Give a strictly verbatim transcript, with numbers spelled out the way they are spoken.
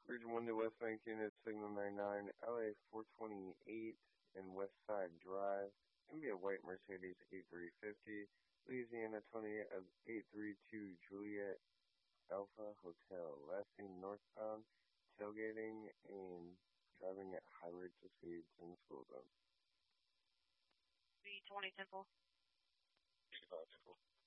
Region one to West Bank Unit, Signal ninety-nine, L A four twenty-eight and West Side Drive. Gonna be a white Mercedes eighty-three fifty, Louisiana twenty-eight of eight three two Juliet Alpha Hotel. Last seen northbound, tailgating and driving at high rates of speeds in the school zone. B twenty Temple. eighty-five Temple.